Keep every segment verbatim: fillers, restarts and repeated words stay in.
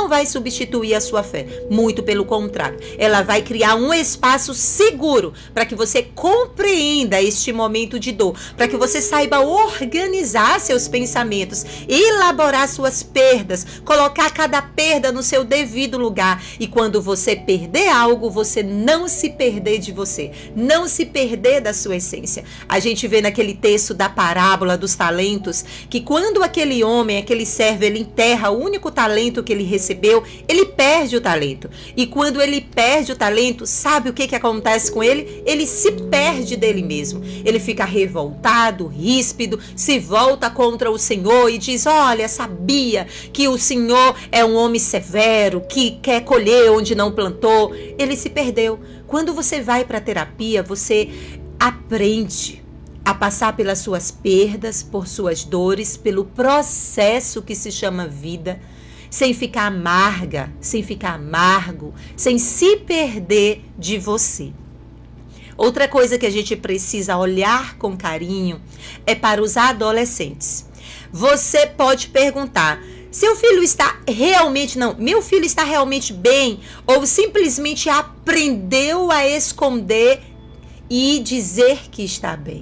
não vai substituir a sua fé. Muito pelo contrário. Ela vai criar um espaço seguro para que você compreenda este momento de dor, para que você saiba organizar seus pensamentos, elaborar suas perdas, colocar cada perda no seu devido lugar. E quando você perder algo, você não se perder de você, não se perder da sua essência. A gente vê naquele texto da parábola dos talentos, que quando aquele homem, aquele servo, ele enterra o único talento que ele recebeu, ele perde o talento. E quando ele perde o talento, sabe o que que acontece com ele? Ele se perde dele mesmo. Ele fica revoltado, ríspido, se volta contra o Senhor e diz: olha, sabia que o Senhor é um homem severo, que quer colher onde não plantou. Ele se perdeu. Quando você vai para a terapia, você aprende a passar pelas suas perdas, por suas dores, pelo processo que se chama vida, sem ficar amarga, sem ficar amargo, sem se perder de você. Outra coisa que a gente precisa olhar com carinho é para os adolescentes. Você pode perguntar: seu filho está realmente, não, meu filho está realmente bem? Ou simplesmente aprendeu a esconder e dizer que está bem?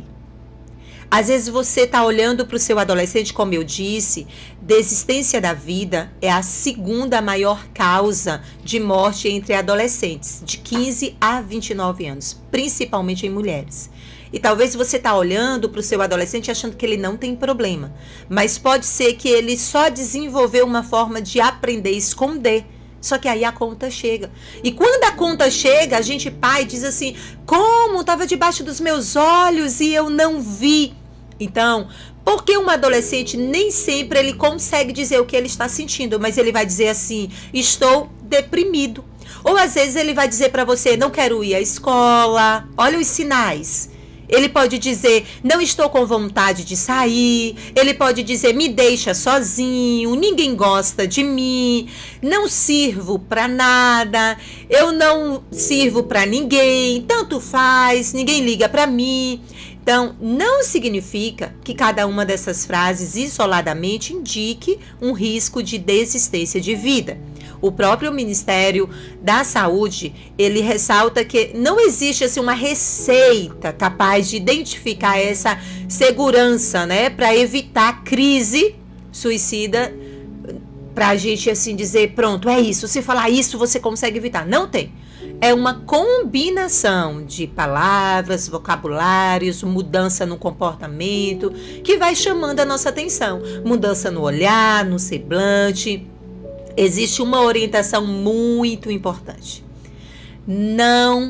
Às vezes você está olhando para o seu adolescente, como eu disse, desistência da vida é a segunda maior causa de morte entre adolescentes, de quinze a vinte e nove anos, principalmente em mulheres. E talvez você está olhando para o seu adolescente achando que ele não tem problema, mas pode ser que ele só desenvolveu uma forma de aprender a esconder. Só que aí a conta chega. E quando a conta chega, a gente, pai, diz assim: como? Estava debaixo dos meus olhos e eu não vi. Então, porque um adolescente nem sempre ele consegue dizer o que ele está sentindo, mas ele vai dizer assim: estou deprimido. Ou às vezes ele vai dizer para você: não quero ir à escola. Olha os sinais. Ele pode dizer: não estou com vontade de sair. Ele pode dizer: me deixa sozinho, ninguém gosta de mim, não sirvo para nada, eu não sirvo para ninguém, tanto faz, ninguém liga para mim. Então, não significa que cada uma dessas frases isoladamente indique um risco de desistência de vida. O próprio Ministério da Saúde, ele ressalta que não existe assim, uma receita capaz de identificar essa segurança, né, para evitar crise suicida, para a gente assim dizer: pronto, é isso, se falar isso você consegue evitar. Não tem. É uma combinação de palavras, vocabulários, mudança no comportamento, que vai chamando a nossa atenção. Mudança no olhar, no semblante. Existe uma orientação muito importante. Não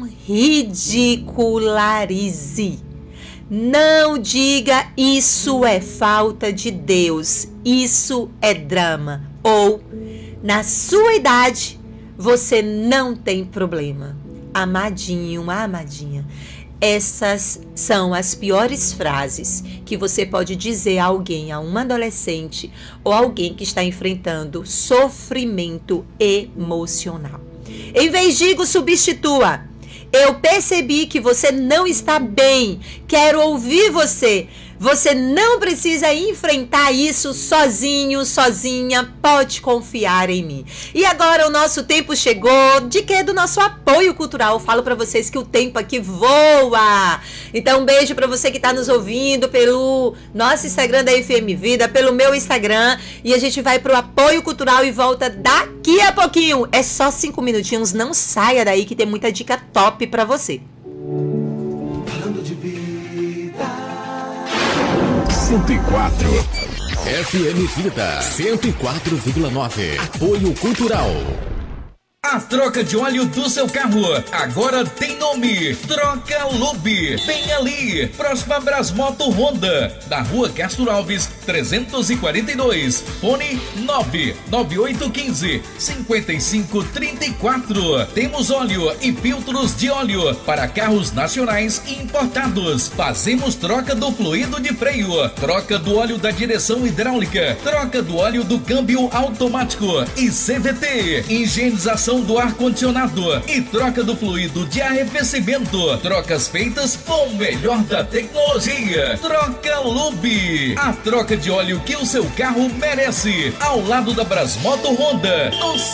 ridicularize. Não diga: isso é falta de Deus, isso é drama. Ou, na sua idade, você não tem problema. Amadinho, amadinha. Essas são as piores frases que você pode dizer a alguém, a um adolescente ou alguém que está enfrentando sofrimento emocional. Em vez disso, substitua: eu percebi que você não está bem, quero ouvir você. Você não precisa enfrentar isso sozinho, sozinha, pode confiar em mim. E agora o nosso tempo chegou, de que? Do nosso apoio cultural. Eu falo para vocês que o tempo aqui voa. Então um beijo para você que está nos ouvindo pelo nosso Instagram da F M Vida, pelo meu Instagram. E a gente vai pro apoio cultural e volta daqui a pouquinho. É só cinco minutinhos, não saia daí que tem muita dica top para você. Falando de vida. cento e quatro. F M Vida cento e quatro vírgula nove. Apoio Cultural. A troca de óleo do seu carro agora tem nome: Troca Lube. Bem ali, próxima Brasmoto Honda, na rua Castro Alves trezentos e quarenta e dois. Fone nove nove oito um cinco, cinco cinco três quatro. Temos óleo e filtros de óleo para carros nacionais e importados. Fazemos troca do fluido de freio, troca do óleo da direção hidráulica, troca do óleo do câmbio automático e C V T, higienização do ar-condicionado e troca do fluido de arrefecimento. Trocas feitas com o melhor da tecnologia. Troca Lube. A troca de óleo que o seu carro merece. Ao lado da Brasmoto Honda, no